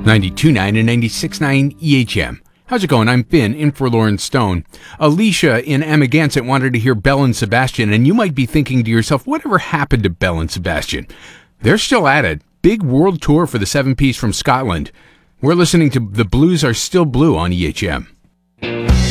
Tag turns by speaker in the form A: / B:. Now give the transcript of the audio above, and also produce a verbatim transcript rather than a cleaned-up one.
A: ninety-two point nine and ninety-six point nine E H M. How's it going? I'm Finn, in for Lauren Stone. Alicia in Amagansett wanted to hear Belle and Sebastian, and you might be thinking to yourself, whatever happened to Belle and Sebastian? They're still at it. Big world tour for the seven-piece from Scotland. We're listening to The Blues Are Still Blue on E H M.